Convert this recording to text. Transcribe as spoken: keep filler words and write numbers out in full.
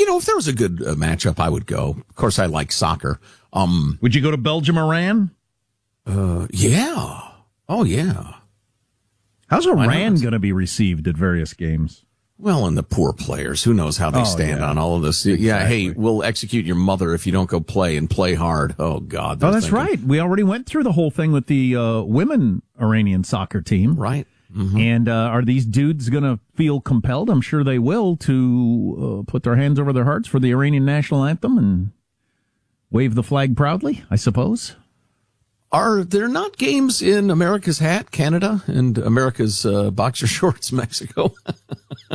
know, if there was a good uh, matchup, I would go. Of course, I like soccer. Um, would you go to Belgium, Iran? Uh, yeah. Oh, yeah. How's Iran going to be received at various games? Well, and the poor players, who knows how they oh, stand yeah. on all of this. Exactly. Yeah, hey, we'll execute your mother if you don't go play and play hard. Oh, God. Oh, that's thinking. right. We already went through the whole thing with the uh, women Iranian soccer team. Right. Mm-hmm. And uh, are these dudes going to feel compelled? I'm sure they will, to uh, put their hands over their hearts for the Iranian national anthem and wave the flag proudly, I suppose. Are there not games in America's hat, Canada, and America's uh, boxer shorts, Mexico?